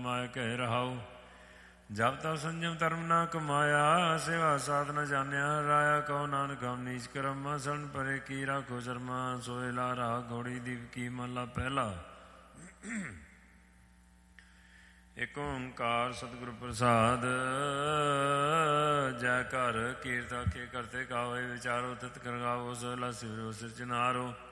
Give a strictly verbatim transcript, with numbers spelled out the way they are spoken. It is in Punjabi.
ਕਮਾਏ ਕਹਿ ਰਹਾਉ। ਜਬ ਤਬ ਸੰਜਮ ਧਰਮ ਨਾ ਕਮਾਇਆ, ਸੇਵਾ ਸਾਧ ਨ ਜਾਣਿਆ। ਰਾਇਆ ਕਹੋ ਨਾਨਕ ਹਮ ਨੀਚ ਕਰਮ, ਸਰਨ ਪਰੇ ਕੀ ਰਾਖੋ ਸ਼ਰਮਾ। ਸੋਏ ਲਾ ਰਹਾ ਘੋੜੀ ਦੀਪ ਕੀ, ਮਹਲਾ ਪਹਿਲਾ। ਏਕ ਓਂਕਾਰ ਸਤਿਗੁਰ ਪ੍ਰਸਾਦ, ਜੈ ਘਰ ਕੀਰਤ ਆਖੇ ਕਰਤੇ ਗਾਵੇ। ਵਿਚਾਰੋ ਤਿਤ ਕਰ ਗਾਵੋ, ਸੋਹਿਲਾ ਸਿਮਰੋ ਸਿਰਜਣਹਾਰੋ।